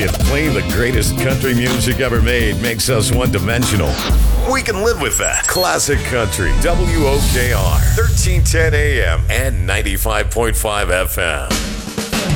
If playing the greatest country music ever made makes us one-dimensional, we can live with that. Classic Country, WOKR, 1310 AM and 95.5 FM.